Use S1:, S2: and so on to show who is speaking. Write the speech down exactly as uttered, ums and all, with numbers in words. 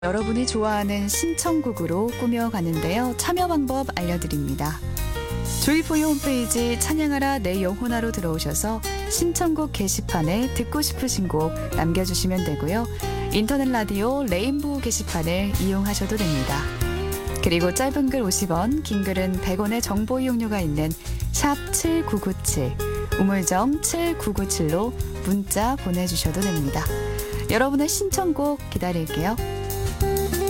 S1: 여러분이 좋아하는 신청곡으로 꾸며가는데요. 참여 방법 알려드립니다. 조이포유 홈페이지 찬양하라 내 영혼아로 들어오셔서 신청곡 게시판에 듣고 싶으신 곡 남겨주시면 되고요. 인터넷 라디오 레인보우 게시판을 이용하셔도 됩니다. 그리고 짧은 글 오십 원, 긴 글은 백 원의 정보 이용료가 있는 샵 칠구구칠, 우물정 칠구구칠로 문자 보내주셔도 됩니다. 여러분의 신청곡 기다릴게요.